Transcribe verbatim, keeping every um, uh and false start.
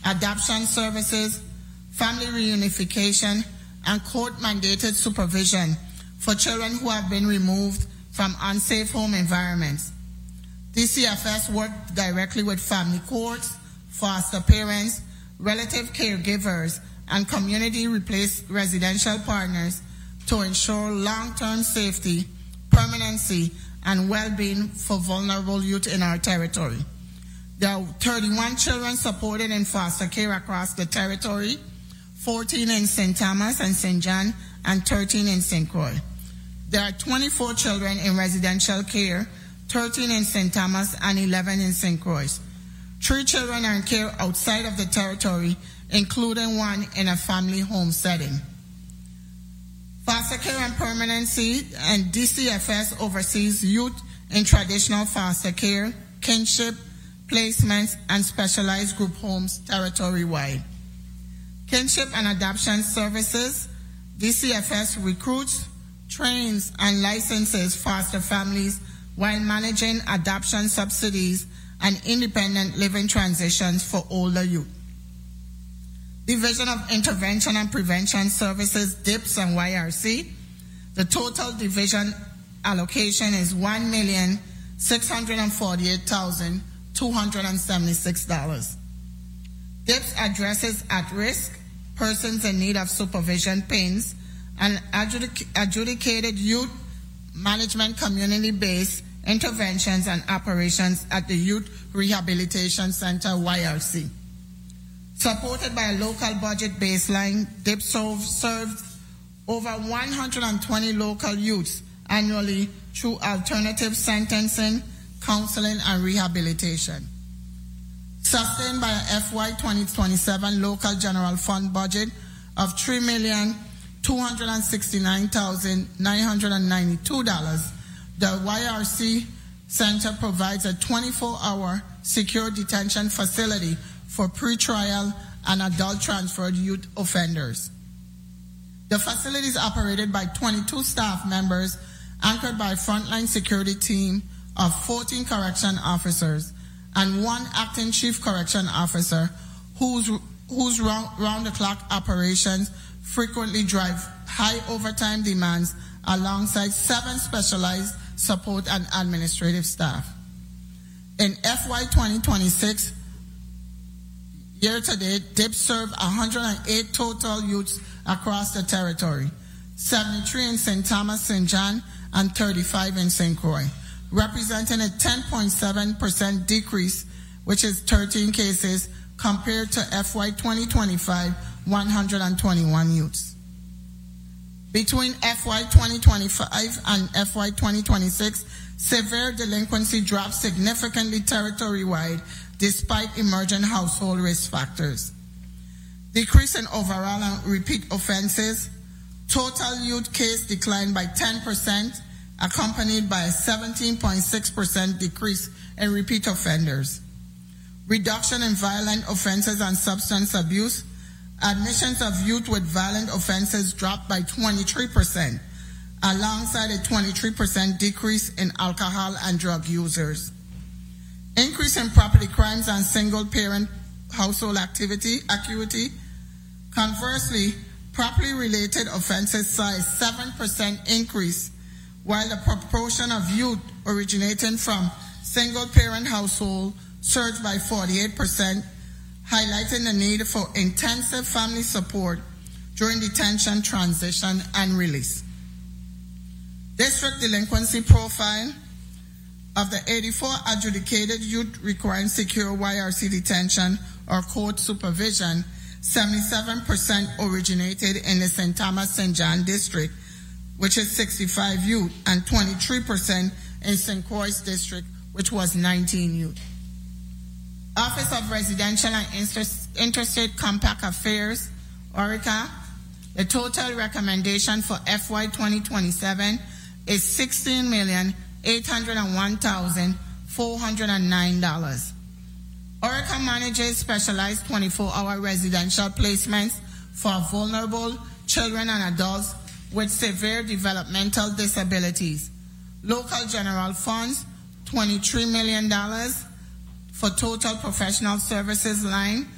adoption services, family reunification, and court-mandated supervision for children who have been removed from unsafe home environments. D C F S worked directly with family courts, foster parents, relative caregivers, and community replaced residential partners to ensure long-term safety, permanency, and well-being for vulnerable youth in our territory. There are thirty-one children supported in foster care across the territory, fourteen in Saint Thomas and Saint John, and thirteen in Saint Croix. There are twenty-four children in residential care, thirteen in Saint Thomas and eleven in Saint Croix. Three children are in care outside of the territory, including one in a family home setting. Foster care and permanency and D C F S oversees youth in traditional foster care, kinship, placements, and specialized group homes territory-wide. Kinship and adoption services, D C F S recruits, trains, and licenses foster families while managing adoption subsidies and independent living transitions for older youth. Division of Intervention and Prevention Services, D I P S and Y R C. The total division allocation is one million six hundred forty-eight thousand two hundred seventy-six dollars. D I P S addresses at-risk, persons in need of supervision, pains, and adjudic- adjudicated youth management community-based interventions and operations at the Youth Rehabilitation Center, Y R C. Supported by a local budget baseline, D I P S served over one hundred twenty local youths annually through alternative sentencing, counseling, and rehabilitation. Sustained by a F Y twenty twenty-seven local general fund budget of three million two hundred sixty-nine thousand nine hundred ninety-two dollars, the Y R C Center provides a twenty-four hour secure detention facility for pretrial and adult transferred youth offenders. The facility is operated by twenty-two staff members, anchored by a frontline security team of fourteen correction officers and one acting chief correction officer whose, whose round-the-clock operations frequently drive high overtime demands alongside seven specialized support and administrative staff. In F Y twenty twenty-six, year-to-date, D I P S served one hundred eight total youths across the territory, seventy-three in Saint Thomas, Saint John, and thirty-five in Saint Croix, representing a ten point seven percent decrease, which is thirteen cases, compared to F Y twenty twenty-five, one hundred twenty-one youths. Between F Y twenty twenty-five and F Y twenty twenty-six, severe delinquency dropped significantly territory-wide despite emerging household risk factors. Decrease in overall and repeat offenses. Total youth case declined by ten percent, accompanied by a seventeen point six percent decrease in repeat offenders. Reduction in violent offenses and substance abuse. Admissions of youth with violent offenses dropped by twenty-three percent, alongside a twenty-three percent decrease in alcohol and drug users. Increase in property crimes and single-parent household activity acuity. Conversely, property-related offenses saw a seven percent increase, while the proportion of youth originating from single-parent household surged by forty-eight percent, highlighting the need for intensive family support during detention, transition, and release. District delinquency profile. Of the eighty-four adjudicated youth requiring secure Y R C detention or court supervision, seventy-seven percent originated in the Saint Thomas Saint John district, which is sixty-five youth, and twenty-three percent in Saint Croix district, which was nineteen youth. Office of Residential and Interstate Compact Affairs, ORICA, the total recommendation for F Y twenty twenty-seven is sixteen million eight hundred one thousand four hundred nine dollars. ORICA manages specialized twenty-four hour residential placements for vulnerable children and adults with severe developmental disabilities. Local general funds, twenty-three million dollars for total professional services line,